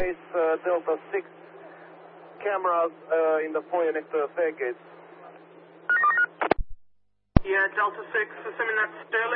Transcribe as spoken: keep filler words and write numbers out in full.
It's uh, Delta six. Cameras uh, in the foyer next to the staircase. Yeah, Delta six, assuming that's Sterling.